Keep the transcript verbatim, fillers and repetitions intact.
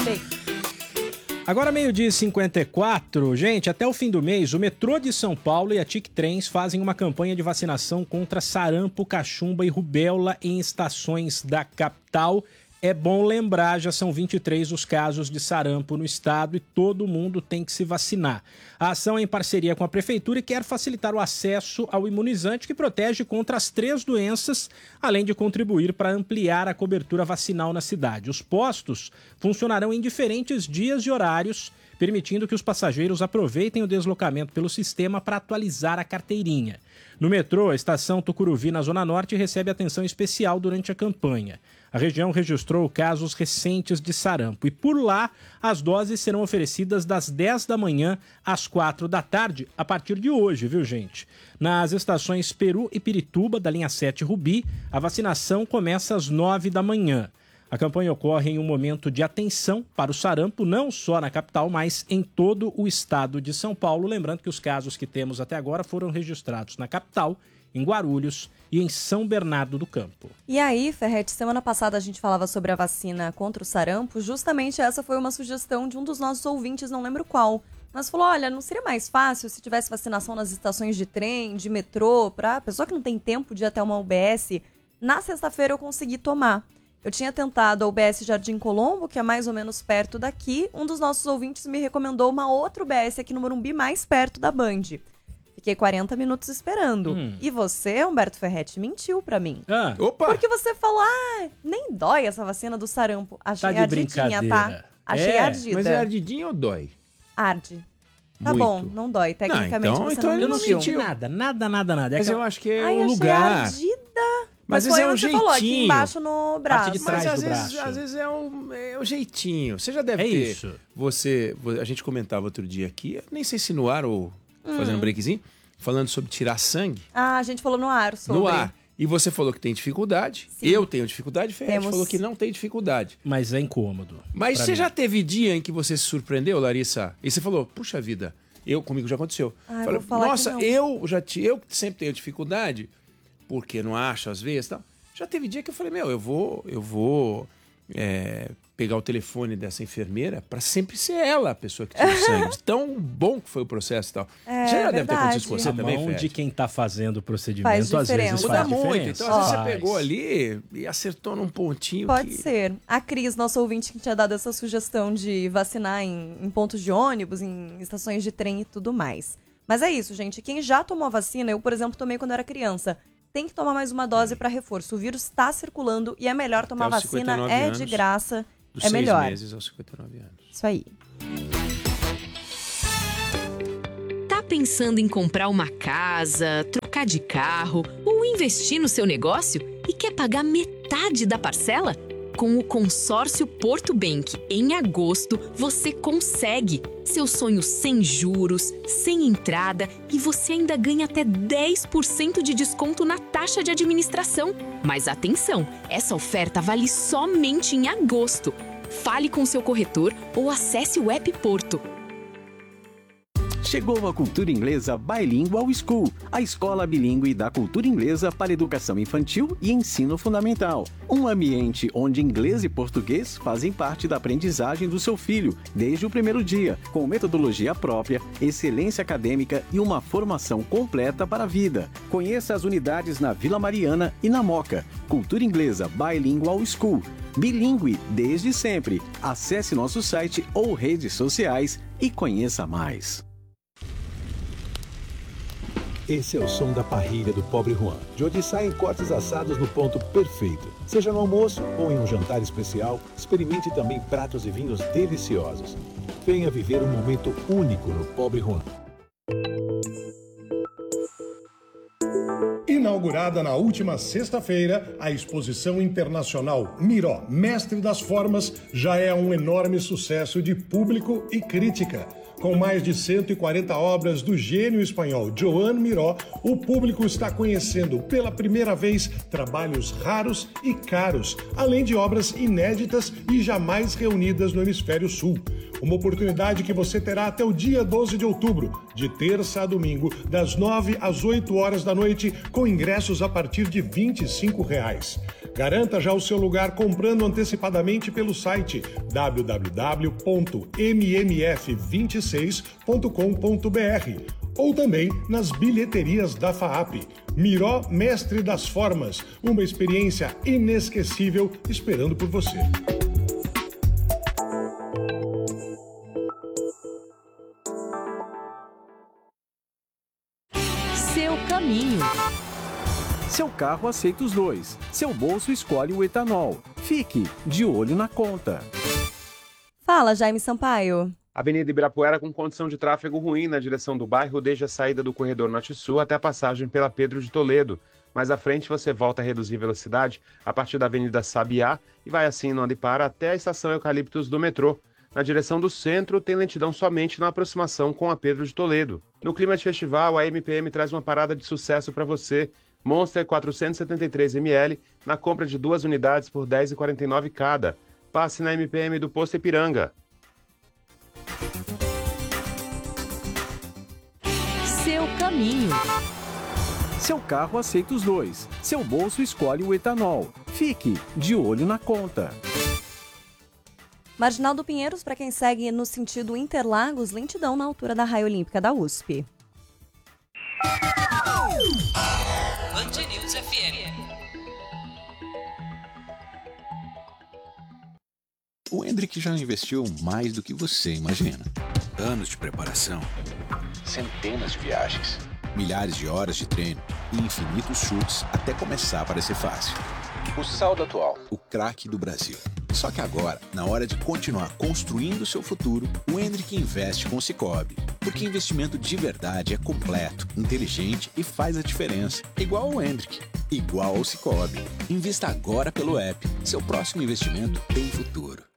Falei. Agora meio-dia e cinquenta e quatro, gente, até o fim do mês, o metrô de São Paulo e a Tic Trens fazem uma campanha de vacinação contra sarampo, cachumba e rubéola em estações da capital. É bom lembrar, já são vinte e três os casos de sarampo no estado e todo mundo tem que se vacinar. A ação é em parceria com a prefeitura e quer facilitar o acesso ao imunizante que protege contra as três doenças, além de contribuir para ampliar a cobertura vacinal na cidade. Os postos funcionarão em diferentes dias e horários, permitindo que os passageiros aproveitem o deslocamento pelo sistema para atualizar a carteirinha. No metrô, a estação Tucuruvi, na Zona Norte, recebe atenção especial durante a campanha. A região registrou casos recentes de sarampo e por lá as doses serão oferecidas das dez da manhã às quatro da tarde, a partir de hoje, viu, gente? Nas estações Peru e Pirituba, da linha sete Rubi, a vacinação começa às nove da manhã. A campanha ocorre em um momento de atenção para o sarampo, não só na capital, mas em todo o estado de São Paulo. Lembrando que os casos que temos até agora foram registrados na capital, em Guarulhos e em São Bernardo do Campo. E aí, Ferretti, semana passada a gente falava sobre a vacina contra o sarampo. Justamente essa foi uma sugestão de um dos nossos ouvintes, não lembro qual. Mas falou, olha, não seria mais fácil se tivesse vacinação nas estações de trem, de metrô, para a pessoa que não tem tempo de ir até uma U B S? Na sexta-feira eu consegui tomar. Eu tinha tentado a U B S Jardim Colombo, que é mais ou menos perto daqui. Um dos nossos ouvintes me recomendou uma outra U B S aqui no Morumbi, mais perto da Band. Fiquei quarenta minutos esperando. Hum. E você, Humberto Ferretti, mentiu pra mim. Ah. Opa! Porque você falou, ah, nem dói essa vacina do sarampo. Achei tá ardidinha, tá? Achei é, ardida. Mas é ardidinha ou dói? Arde. Tá Muito. bom, não dói. Tecnicamente não, então, você então não ele Eu não mentiu. senti nada, nada, nada, nada. É Mas que eu acho que é Ai, o achei lugar. ardida. Mas Mas esse foi é o um que você falou, aqui jeitinho. embaixo no braço. Parte de Mas trás às do vezes, braço. às vezes é o, é o jeitinho. Você já deve É ter. isso. Você, a gente comentava outro dia aqui, nem sei se no ar ou fazendo um breakzinho, falando sobre tirar sangue Ah, a gente falou no ar sobre. no ar. E você falou que tem dificuldade. Sim. Eu tenho dificuldade. Ferretti Temos. falou que não tem dificuldade. Mas é incômodo. Mas pra você mim. já teve dia em que você se surpreendeu, Larissa? E você falou, puxa vida, eu, comigo já aconteceu. Ah, eu Falei, vou falar que nossa, não. eu já te, eu que sempre tenho dificuldade, porque não acho às vezes, tal. Já teve dia que eu falei, meu, eu vou, eu vou é, pegar o telefone dessa enfermeira para sempre ser ela a pessoa que tira o sangue. De tão bom que foi o processo e tal. É, já deve ter verdade. acontecido com você A também, mão Ferretti? de quem tá fazendo o procedimento, Faz às vezes diferença. faz Muda muito. diferença. Então, às vezes Faz. você pegou ali e acertou num pontinho Pode que... ser. A Cris, nosso ouvinte, que tinha dado essa sugestão de vacinar em, em pontos de ônibus, em estações de trem e tudo mais. Mas é isso, gente. Quem já tomou a vacina, eu, por exemplo, tomei quando eu era criança, tem que tomar mais uma dose para reforço. O vírus está circulando e é melhor tomar Até os vacina, cinquenta e nove é anos, de graça, Dos é seis melhor. meses aos cinquenta e nove anos. Isso aí. Tá pensando em comprar uma casa, trocar de carro ou investir no seu negócio e quer pagar metade da parcela? Com o consórcio Porto Bank, em agosto, você consegue. Seu sonho sem juros, sem entrada e você ainda ganha até dez por cento de desconto na taxa de administração. Mas atenção, essa oferta vale somente em agosto. Fale com seu corretor ou acesse o app Porto. Chegou a Cultura Inglesa Bilingual School, a escola bilíngue da cultura inglesa para educação infantil e ensino fundamental. Um ambiente onde inglês e português fazem parte da aprendizagem do seu filho desde o primeiro dia, com metodologia própria, excelência acadêmica e uma formação completa para a vida. Conheça as unidades na Vila Mariana e na Moca. Cultura Inglesa Bilingual School. Bilíngue desde sempre. Acesse nosso site ou redes sociais e conheça mais. Esse é o som da parrilha do Pobre Juan, de onde saem cortes assados no ponto perfeito. Seja no almoço ou em um jantar especial, experimente também pratos e vinhos deliciosos. Venha viver um momento único no Pobre Juan. Inaugurada na última sexta-feira, a exposição internacional Miró, Mestre das Formas, já é um enorme sucesso de público e crítica. Com mais de cento e quarenta obras do gênio espanhol Joan Miró, o público está conhecendo pela primeira vez trabalhos raros e caros, além de obras inéditas e jamais reunidas no Hemisfério Sul. Uma oportunidade que você terá até o dia doze de outubro, de terça a domingo, das nove às oito horas da noite, com ingressos a partir de vinte e cinco reais. Garanta já o seu lugar comprando antecipadamente pelo site w w w ponto m m f vinte e seis ponto com ponto b r ou também nas bilheterias da FAAP. Miró, mestre das formas, uma experiência inesquecível esperando por você. Seu caminho. Seu carro aceita os dois. Seu bolso escolhe o etanol. Fique de olho na conta. Fala, Jaime Sampaio. Avenida Ibirapuera com condição de tráfego ruim na direção do bairro desde a saída do corredor Norte-Sul até a passagem pela Pedro de Toledo. Mais à frente você volta a reduzir velocidade a partir da Avenida Sabiá e vai assim no Andipara até a estação Eucaliptos do metrô. Na direção do centro tem lentidão somente na aproximação com a Pedro de Toledo. No clima de festival, a M P M traz uma parada de sucesso para você. Monster quatrocentos e setenta e três mililitros na compra de duas unidades por dez reais e quarenta e nove centavos cada. Passe na M P M do Posto Ipiranga. Seu caminho. Seu carro aceita os dois. Seu bolso escolhe o etanol. Fique de olho na conta. Marginal do Pinheiros, para quem segue no sentido Interlagos, lentidão na altura da Raia Olímpica da U S P. Band News F M. O Hendrick já investiu mais do que você imagina. Anos de preparação, centenas de viagens, milhares de horas de treino e infinitos chutes até começar a parecer fácil. O saldo atual, o craque do Brasil. Só que agora, na hora de continuar construindo seu futuro, o Hendrick investe com o Sicoob. Porque investimento de verdade é completo, inteligente e faz a diferença. Igual o Hendrick, igual ao Sicoob. Invista agora pelo app. Seu próximo investimento tem futuro.